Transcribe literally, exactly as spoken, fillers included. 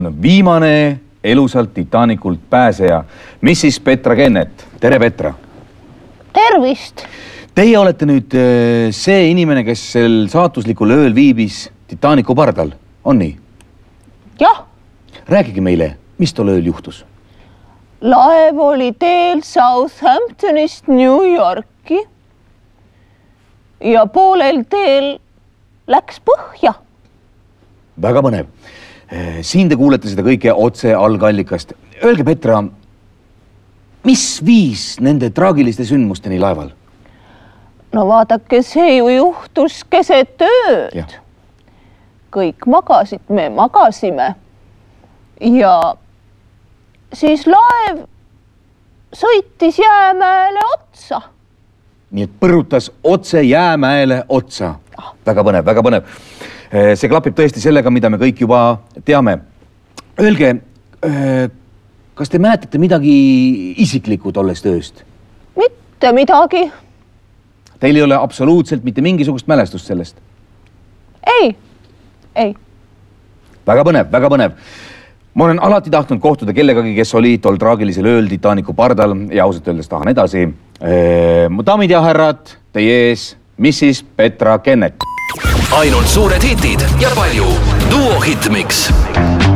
Viimane elusalt Titanikult pääseja, missis Petra Kennet. Tere, Petra! Tervist! Teie olete nüüd see inimene, kes sel saatuslikul ööl viibis Titaniku pardal. On nii? Jah. Rääkige meile, mis tol ööl juhtus? Laev oli teel Southamptonist New Yorki ja poolel teel läks põhja. Väga põnev. Siin te kuulete seda kõike otse algallikast. Öelge, Petra, mis viis nende traagiliste sündmusteni laeval? No vaadake, see ju juhtus keset ööd. Ja. Kõik magasid, me magasime. Ja siis laev sõitis jäämäele otsa. Nii et põrutas otse jäämäele otsa. Väga põnev, väga põnev. See klapib tõesti sellega, mida me kõik juba teame. Öelge, kas te mäletate midagi isiklikku tollest ööst? Mitte midagi. Teil ei ole absoluutselt mitte mingisugust mälestust sellest? Ei, ei. Väga põnev, väga põnev. Ma olen alati tahtnud kohtuda kellegagi, kes oli tol traagilisel ööl Titaniku pardal ja ausalt öeldes tahan edasi. Mu daamid ja härrad, teie ees missis Petra Kennet. Ainult suured hitid ja palju Duo Hitmix.